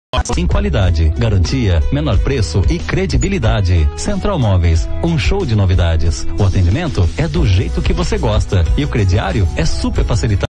Em qualidade, garantia, menor preço e credibilidade. Central Móveis, um show de novidades. O atendimento é do jeito que você gosta e o crediário é super facilitado.